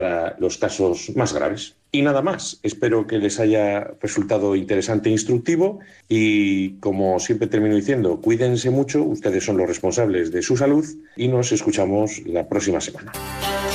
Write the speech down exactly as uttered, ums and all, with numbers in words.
para los casos más graves. Y nada más, espero que les haya resultado interesante e instructivo y, como siempre termino diciendo, cuídense mucho, ustedes son los responsables de su salud y nos escuchamos la próxima semana.